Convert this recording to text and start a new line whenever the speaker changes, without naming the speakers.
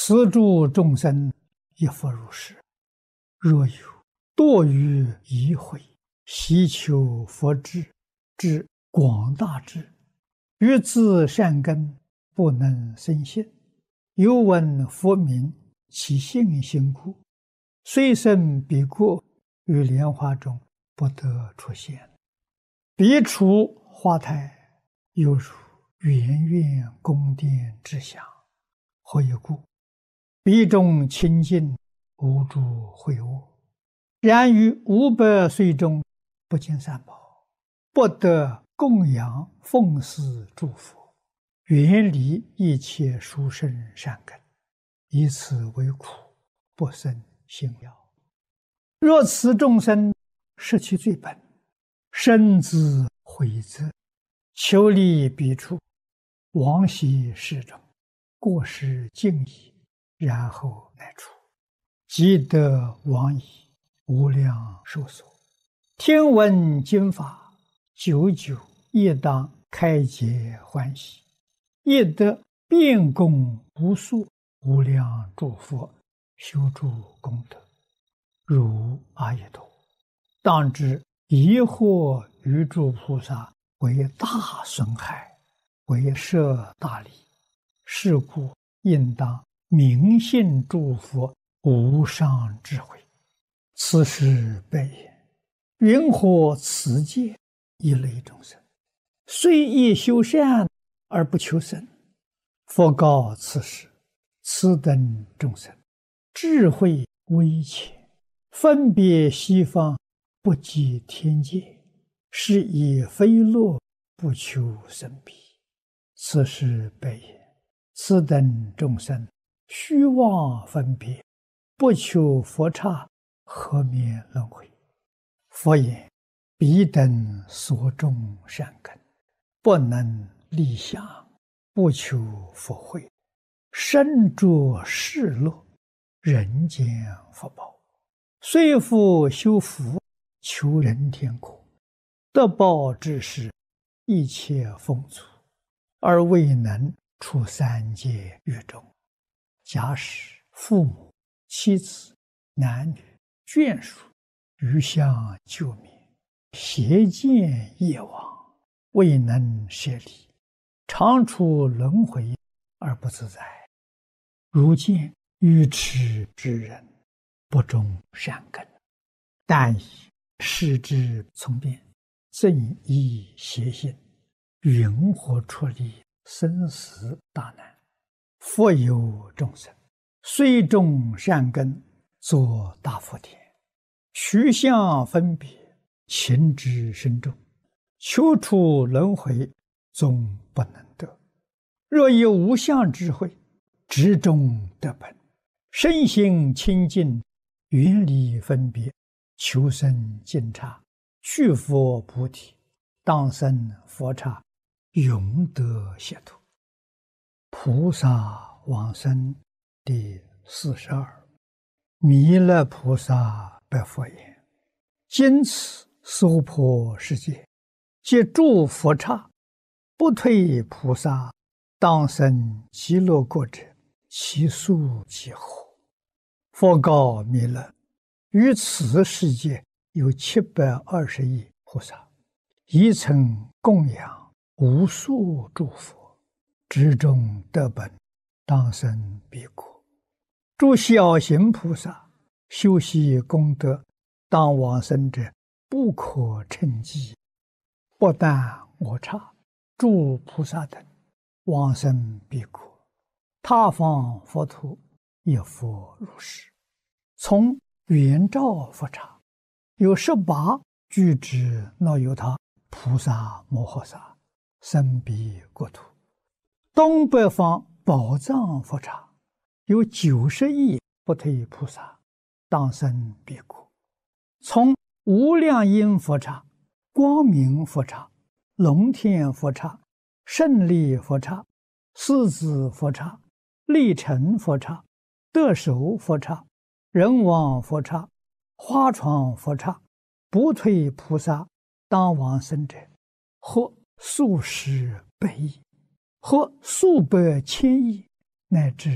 此诸众生亦复如是。若有多于疑悔，希求佛智之广大智，于自善根不能生信，又闻佛名，其信心故，虽生彼国，于莲花中不得出现。彼处花台，犹如圆圆宫殿之祥。何以故？彼中清净，无诸秽恶。然于500岁中，不见三宝，不得供养奉祀诸佛，远离一切殊胜善根，以此为苦，不生信要。若此众生失其最本，深自悔责，求离彼处，往昔世中，过失尽已，然后乃出，即得往矣，无量寿所。听闻经法，久久亦当开解欢喜，亦得遍供无数无量诸佛，修诸功德，如阿逸多。当知疑惑于诸菩萨为大损害，为摄大利，是故应当明信诸佛无上智慧。此时悲言：云何此界一类众生，虽亦修善而不求生？佛告此时：此等众生智慧微浅，分别西方，不及天界，是以非乐，不求生彼。此时悲言：此等众生虚妄分别，不求佛刹，何免轮回？佛言：彼等所种善根，不能立想，不求佛慧，身着世乐，人间福报，虽复修福，求人天国，得报之时，一切丰足，而未能出三界狱中。假使父母、妻子、男女、眷属余相救灭，邪见业往，未能舍离，常处轮回而不自在。如见愚痴之人，不种善根，但以视之从变，正依邪心，云何出离生死大难？复有众生，虽种善根，作大福田，取相分别，情之深重，求出轮回，终不能得。若有无相智慧，执中得本，身心清净，远离分别，求生净刹，去佛菩提，当生佛刹，永得解脱。菩萨往生第42。弥勒菩萨白佛言：今此娑婆世界，皆诸佛刹，不退菩萨，当生极乐国者，其数几何？佛告弥勒：于此世界有720亿菩萨，一曾供养无数诸佛，执中得本，当生彼国。诸小行菩萨修习功德，当往生者不可称计。不但我刹，诸菩萨等往生彼国，他方佛土亦复如是。从圆照佛刹，有18具之那由他菩萨摩诃萨生彼国土。东北方宝藏佛刹，有90亿不退菩萨，当生彼国。从无量音佛刹、光明佛刹、龙天佛刹、胜利佛刹、狮子佛刹、力成佛刹、得手佛刹、人王佛刹、花床佛刹，不退菩萨，当往生者，或数十百亿，或数百千亿，乃至